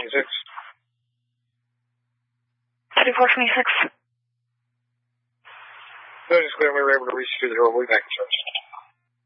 3426. 3426. No, just clear. We were able to reach through the door. We'll be back in church.